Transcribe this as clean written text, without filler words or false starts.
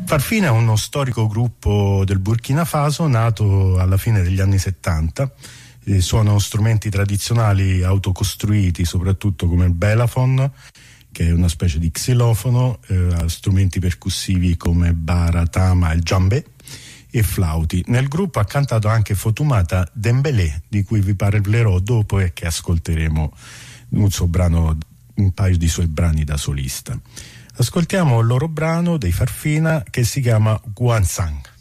Farfina è uno storico gruppo del Burkina Faso nato alla fine degli anni 70. Suonano strumenti tradizionali autocostruiti, soprattutto come il belafon, che è una specie di xilofono, strumenti percussivi come bara, tama e djembé e flauti. Nel gruppo ha cantato anche Fatoumata Dembélé, di cui vi parlerò dopo e che ascolteremo un paio di suoi brani da solista. Ascoltiamo il loro brano dei Farfina che si chiama Guansang.